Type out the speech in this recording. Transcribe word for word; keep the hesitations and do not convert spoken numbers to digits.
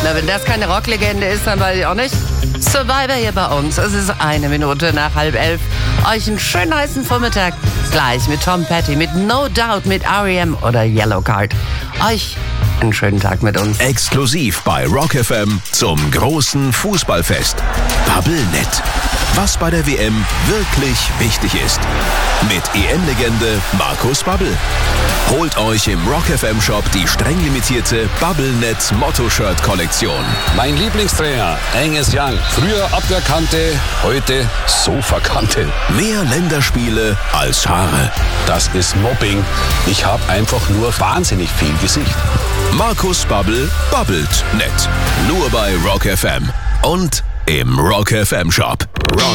Na, wenn das keine Rocklegende ist, dann weiß ich auch nicht. Survivor hier bei uns. Es ist eine Minute nach halb elf. Euch einen schönen heißen Vormittag. Gleich mit Tom Petty, mit No Doubt, mit R E M oder Yellowcard. Euch einen schönen Tag mit uns. Exklusiv bei Rock F M zum großen Fußballfest. Bubblenet. Was bei der W M wirklich wichtig ist. Mit E M-Legende Markus Babbel. Holt euch im Rock F M Shop die streng limitierte Bubblenet Motto-Shirt-Kollektion. Mein Lieblingstrainer, Angus Young. Früher Abwehrkante, heute Sofakante. Mehr Länderspiele als Haare. Das ist Mobbing. Ich habe einfach nur wahnsinnig viel Gesicht. Markus Babbel babbelt nett. Nur bei Rock F M. Und im Rock F M Shop. Rock